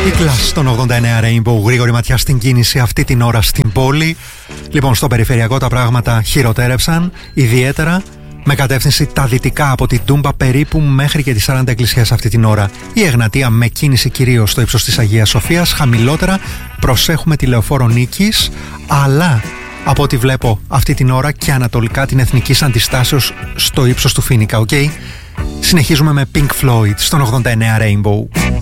Κύκλας στον 89 Rainbow. Γρήγορη ματιά στην κίνηση αυτή την ώρα στην πόλη. Λοιπόν, στο περιφερειακό τα πράγματα χειροτέρεψαν, ιδιαίτερα με κατεύθυνση τα δυτικά από την Τούμπα περίπου μέχρι και τις 40 εκκλησίες αυτή την ώρα. Η Εγνατία με κίνηση κυρίως στο ύψος της Αγίας Σοφίας. Χαμηλότερα προσέχουμε τη Λεωφόρο Νίκης, αλλά από ό,τι βλέπω αυτή την ώρα και ανατολικά την Εθνικής Αντιστάσεως στο ύψος του Φοίνικα, ok? Συνεχίζουμε με Pink Floyd στον 89 Rainbow.